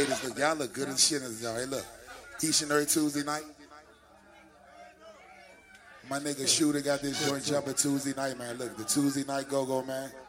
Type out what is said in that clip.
ladies, look, y'all look good as shit as y'all. Hey, look, each and every Tuesday night, my nigga Shooter got this joint jumping Tuesday night, man. Look, the Tuesday night go-go, man.